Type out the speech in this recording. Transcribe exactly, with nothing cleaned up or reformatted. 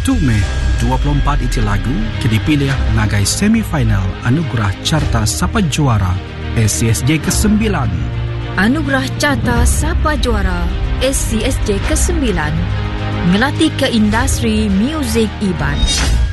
satu Mei dua puluh empat itu lagu dipilih ngagai semifinal Anugerah Carta Sapa Juara S C S J kesembilan. Anugerah Carta Sapa Juara S C S J kesembilan ngelatih ke industri muzik Iban.